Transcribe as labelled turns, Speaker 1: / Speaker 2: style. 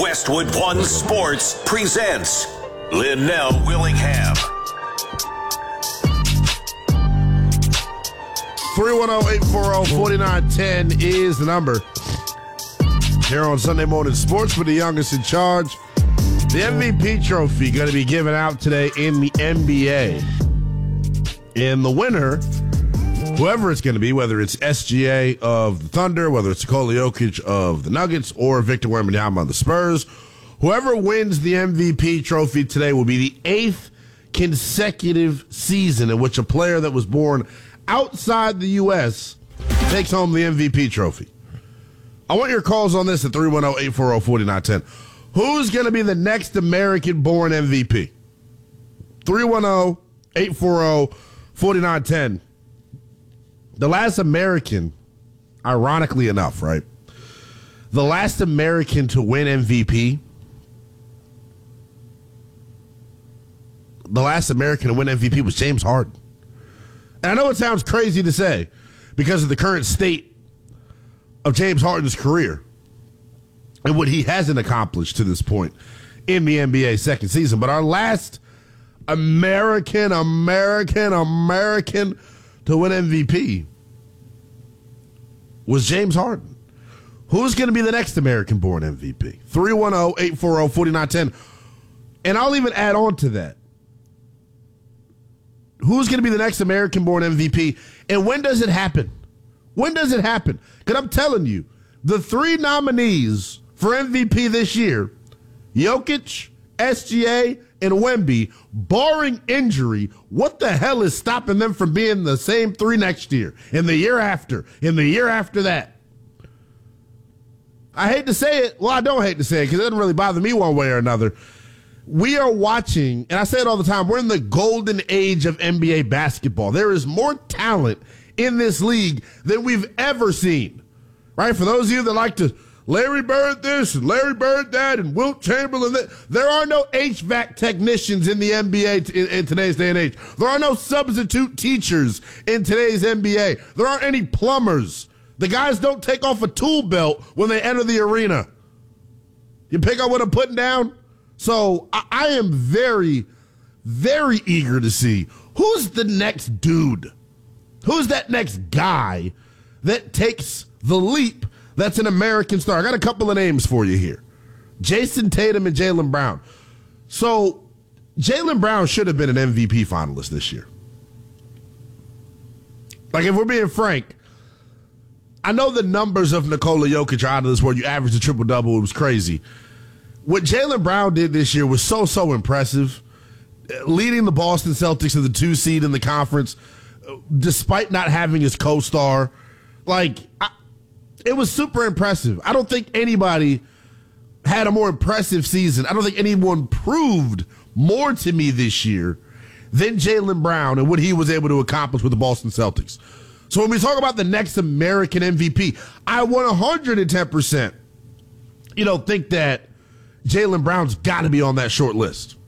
Speaker 1: Westwood One Sports presents Linnell Willingham.
Speaker 2: 310-840-4910 is the number. Here on Sunday Morning Sports with the youngest in charge. The MVP trophy going to be given out today in the NBA. And the winner, whoever it's going to be, whether it's SGA of the Thunder, whether it's Nikola Jokic of the Nuggets, or Victor Wembanyama of the Spurs, whoever wins the MVP trophy today will be the 8th consecutive season in which a player that was born outside the U.S. takes home the MVP trophy. I want your calls on this at 310-840-4910. Who's going to be the next American-born MVP? 310-840-4910. The last American, ironically enough, right? The last American to win MVP, was James Harden. And I know it sounds crazy to say because of the current state of James Harden's career and what he hasn't accomplished to this point in the NBA second season. But our last American to win MVP was James Harden. Who's going to be the next American-born MVP? 310-840-4910. And I'll even add on to that. Who's going to be the next American-born MVP, and when does it happen? When does it happen? Because I'm telling you, the three nominees for MVP this year, Jokic, SGA, and Wemby, barring injury, what the hell is stopping them from being the same three next year, and the year after, and the year after that? I hate to say it. Well, I don't hate to say it because it doesn't really bother me one way or another. We are watching, and I say it all the time, we're in the golden age of NBA basketball. There is more talent in this league than we've ever seen, right? For those of you that like to Larry Bird this and Larry Bird that and Wilt Chamberlain that, there are no HVAC technicians in the NBA in today's day and age. There are no substitute teachers in today's NBA. There aren't any plumbers. The guys don't take off a tool belt when they enter the arena. You pick up what I'm putting down? So I am very, very eager to see who's the next dude. Who's that next guy that takes the leap that's an American star? I got a couple of names for you here. Jason Tatum and Jaylen Brown. So Jaylen Brown should have been an MVP finalist this year. Like, if we're being frank, I know the numbers of Nikola Jokic are out of this world. You averaged a triple-double. It was crazy. What Jaylen Brown did this year was so impressive, leading the Boston Celtics to the 2 seed in the conference, despite not having his co-star. It was super impressive. I don't think anybody had a more impressive season. I don't think anyone proved more to me this year than Jaylen Brown and what he was able to accomplish with the Boston Celtics. So when we talk about the next American MVP, I 110%, think that Jaylen Brown's got to be on that short list.